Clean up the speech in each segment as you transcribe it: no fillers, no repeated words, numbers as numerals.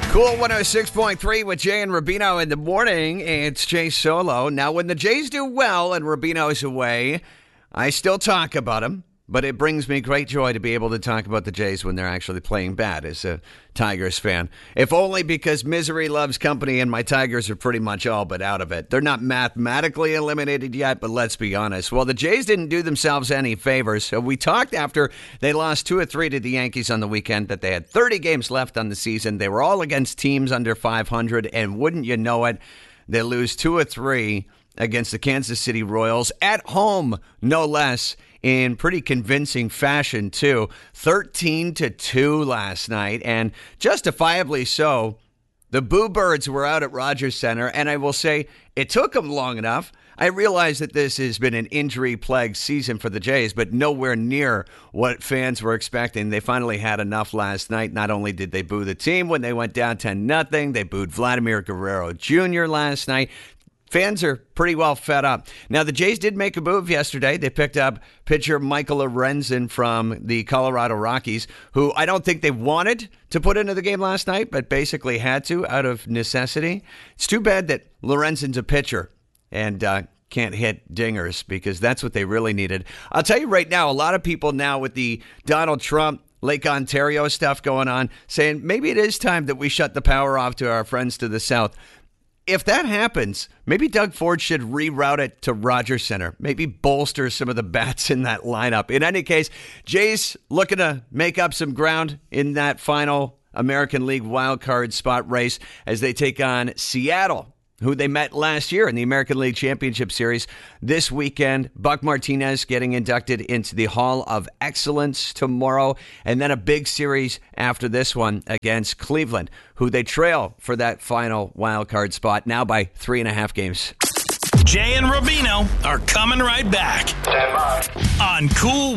Cool 106.3 with Jay and Rubino in the morning. It's Jay Solo. Now, when the Jays do well and Rubino's away, I still talk about them, but it brings me great joy to be able to talk about the Jays when they're actually playing bad as a Tigers fan. If only because misery loves company and my Tigers are pretty much all but out of it. They're not mathematically eliminated yet, but let's be honest. Well, the Jays didn't do themselves any favors. So we talked after they lost 2 of 3 to the Yankees on the weekend that they had 30 games left on the season. They were all against teams under 500, and wouldn't you know it, they lose 2 of 3 against the Kansas City Royals at home, no less, in pretty convincing fashion, too. 13-2 last night, and justifiably so. The Boo Birds were out at Rogers Center, and I will say it took them long enough. I realize that this has been an injury-plagued season for the Jays, but nowhere near what fans were expecting. They finally had enough last night. Not only did they boo the team when they went down 10-0, they booed Vladimir Guerrero Jr. last night. Fans are pretty well fed up. Now, the Jays did make a move yesterday. They picked up pitcher Michael Lorenzen from the Colorado Rockies, who I don't think they wanted to put into the game last night, but basically had to out of necessity. It's too bad that Lorenzen's a pitcher and can't hit dingers, because that's what they really needed. I'll tell you right now, a lot of people now with the Donald Trump Lake Ontario stuff going on, saying maybe it is time that we shut the power off to our friends to the south. If that happens, maybe Doug Ford should reroute it to Rogers Center. Maybe bolster some of the bats in that lineup. In any case, Jays looking to make up some ground in that final American League wildcard spot race as they take on Seattle, who they met last year in the American League Championship Series. This weekend, Buck Martinez getting inducted into the Hall of Excellence tomorrow, and then a big series after this one against Cleveland, who they trail for that final wildcard spot, now by 3.5 games. Jay and Rubino are coming right back on Cool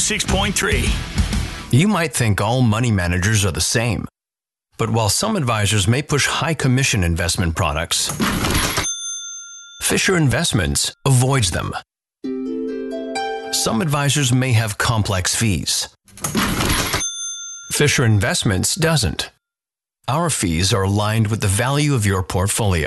106.3. You might think all money managers are the same. But while some advisors may push high commission investment products, Fisher Investments avoids them. Some advisors may have complex fees. Fisher Investments doesn't. Our fees are aligned with the value of your portfolio.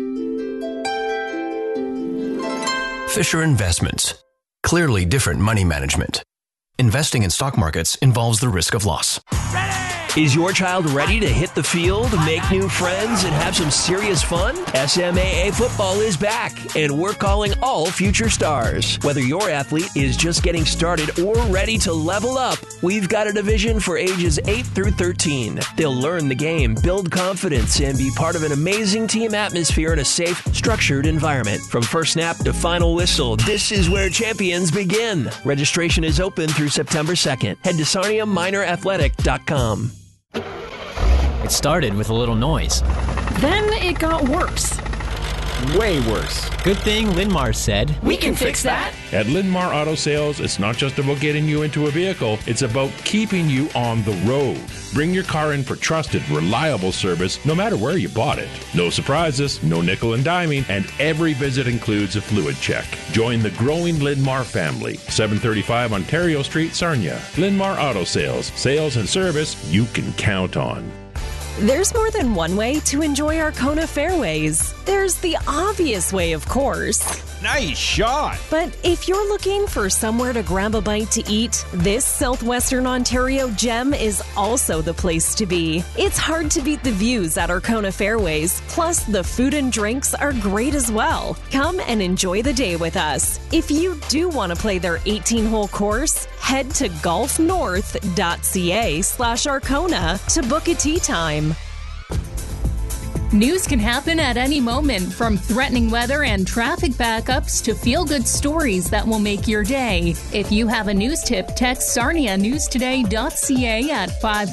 Fisher Investments. Clearly different money management. Investing in stock markets involves the risk of loss. Is your child ready to hit the field, make new friends, and have some serious fun? SMAA football is back, and we're calling all future stars. Whether your athlete is just getting started or ready to level up, we've got a division for ages 8 through 13. They'll learn the game, build confidence, and be part of an amazing team atmosphere in a safe, structured environment. From first snap to final whistle, this is where champions begin. Registration is open through September 2nd. Head to SarniaMinorAthletic.com. It started with a little noise. Then it got worse. Way worse. Good thing Linmar said, "We can fix that." At Linmar Auto Sales, it's not just about getting you into a vehicle, it's about keeping you on the road. Bring your car in for trusted, reliable service, no matter where you bought it. No surprises, no nickel and diming, and every visit includes a fluid check. Join the growing Linmar family. 735 Ontario Street, Sarnia. Linmar Auto Sales. Sales and service you can count on. There's more than one way to enjoy Arkona Fairways. There's the obvious way, of course. Nice shot! But if you're looking for somewhere to grab a bite to eat, this Southwestern Ontario gem is also the place to be. It's hard to beat the views at Arkona Fairways, plus the food and drinks are great as well. Come and enjoy the day with us. If you do want to play their 18-hole course, head to golfnorth.ca/Arkona to book a tee time. News can happen at any moment, from threatening weather and traffic backups to feel-good stories that will make your day. If you have a news tip, text sarnianewstoday.ca at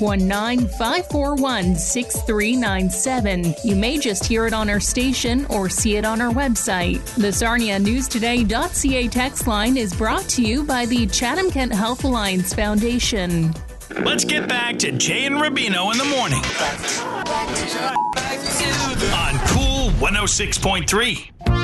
519-541-6397. You may just hear it on our station or see it on our website. The sarnianewstoday.ca text line is brought to you by the Chatham-Kent Health Alliance Foundation. Let's get back to Jay and Rubino in the morning on Cool 106.3.